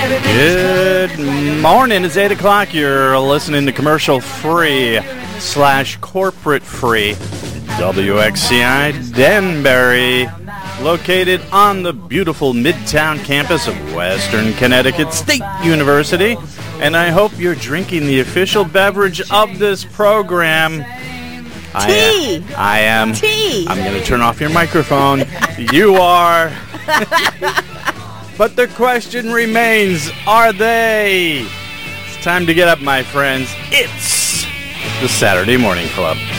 Good morning. It's 8 o'clock. You're listening to commercial-free / corporate-free WXCI Danbury, located on the beautiful Midtown campus of Western Connecticut State University. And I hope you're drinking the official beverage of this program. Tea. I am. Tea. I'm going to turn off your microphone. You are. But the question remains, are they? It's time to get up, my friends. It's the Saturday Morning Club.